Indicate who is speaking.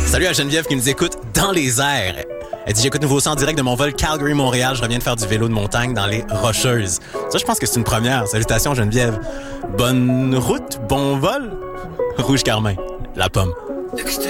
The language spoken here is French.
Speaker 1: Salut à Geneviève qui nous écoute dans les airs. Elle dit, j'écoute Nouveau Sang en direct de mon vol Calgary-Montréal. Je reviens de faire du vélo de montagne dans les Rocheuses. Ça, je pense que c'est une première. Salutations, Geneviève. Bonne route, bon vol. Rouge Carmin, la pomme.